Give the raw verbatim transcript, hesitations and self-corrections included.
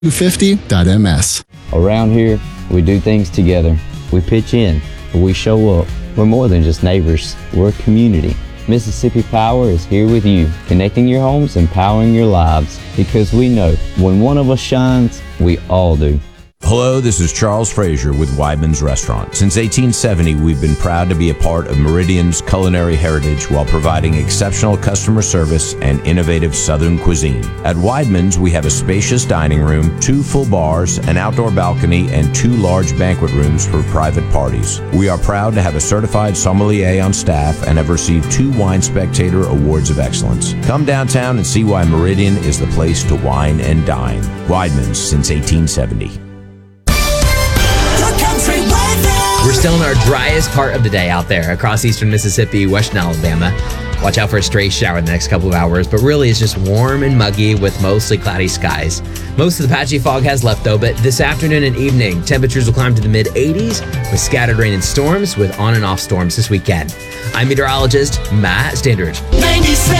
two fifty dot m s. Around here, we do things together. We pitch in, we show up. We're more than just neighbors, we're a community. Mississippi Power is here with you, connecting your homes and powering your lives. Because we know when one of us shines, we all do. Hello, this is Charles Frazier with Weidman's Restaurant. Since eighteen seventy, we've been proud to be a part of Meridian's culinary heritage while providing exceptional customer service and innovative Southern cuisine. At Weidman's, we have a spacious dining room, two full bars, an outdoor balcony, and two large banquet rooms for private parties. We are proud to have a certified sommelier on staff and have received two Wine Spectator Awards of Excellence. Come downtown and see why Meridian is the place to wine and dine. Weidman's since eighteen seventy. We're still in our driest part of the day out there across eastern Mississippi, western Alabama. Watch out for a stray shower in the next couple of hours, but really it's just warm and muggy with mostly cloudy skies. Most of the patchy fog has left though, but this afternoon and evening, temperatures will climb to the mid eighties with scattered rain and storms with on and off storms this weekend. I'm meteorologist Matt Standridge. ninety-seven